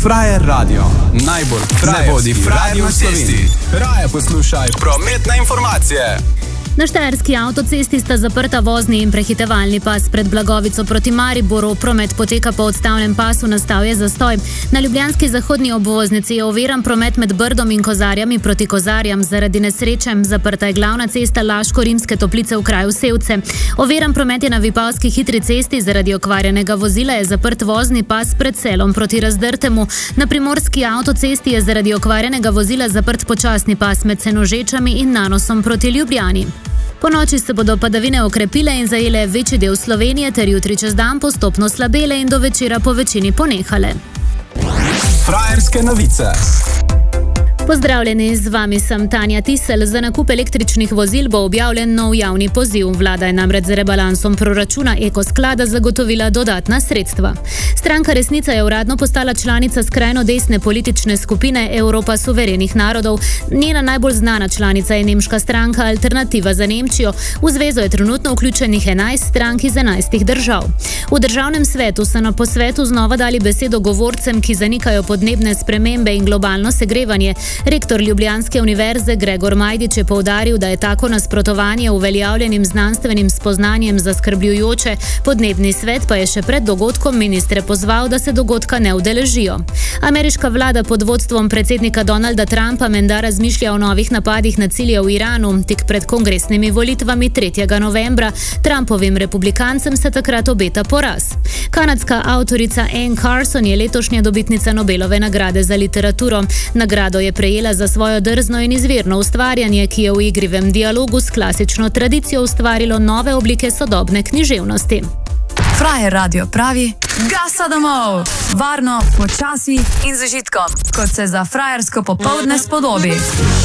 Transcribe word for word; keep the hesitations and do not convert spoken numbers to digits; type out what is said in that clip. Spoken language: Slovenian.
Frajer Radio. Najbolj frajerski radio v cesti. Raje poslušaj prometne informacije. Na štajerski avtocesti sta zaprta vozni in prehitevalni pas pred Blagovico proti Mariboru. Promet poteka po odstavljenem pasu, nastal je zastoj. Na ljubljanski zahodni obvoznici je oviran promet med Brdom in Kozarjami proti Kozarjam. Zaradi nesreče zaprta je glavna cesta Laško-Rimske Toplice v kraju Sevce. Oviran promet je na Vipavski hitri cesti, zaradi okvarjenega vozila je zaprt vozni pas pred Selom proti Razdrtemu. Na primorski avtocesti je zaradi okvarjenega vozila zaprt počasni pas med Senožečami in Nanosom proti Ljubljani. Po noči se bodo padavine okrepile in zajele večji del Slovenije ter jutri čez dan postopno slabele in do večera po večini ponehale. Frajerske novice. Pozdravljeni, z vami sem Tanja Tisel. Za nakup električnih vozil bo objavljen nov javni poziv. Vlada je namreč z rebalansom proračuna Ekosklada zagotovila dodatna sredstva. Stranka Resnica je uradno postala članica skrajno desne politične skupine Evropa suverenih narodov. Njena najbolj znana članica je nemška stranka Alternativa za Nemčijo. V zvezo je trenutno vključenih enajst strank iz enajstih držav. V državnem svetu so na posvetu znova dali besedo govorcem, ki zanikajo podnebne spremembe in globalno segrevanje. Rektor Ljubljanske univerze Gregor Majdič je poudaril, da je tako nasprotovanje uveljavljenim znanstvenim spoznanjem zaskrbljujoče. Podnebni svet pa je še pred dogodkom ministre pozval, da se dogodka ne udeležijo. Ameriška vlada pod vodstvom predsednika Donalda Trumpa menda razmišlja o novih napadih na cilje v Iranu. Tik pred kongresnimi volitvami tretjega novembra Trumpovim republikancem se takrat obeta poraz. Kanadska avtorica Anne Carson je letošnja dobitnica Nobelove nagrade za literaturo. Nagrado je prejela za svojo drzno in izvirno ustvarjanje, ki je v igrivem dialogu s klasično tradicijo ustvarilo nove oblike sodobne književnosti. Frajer Radio pravi: gasa domov! Varno, počasi in z užitkom, kot se za frajersko popoldne spodobi.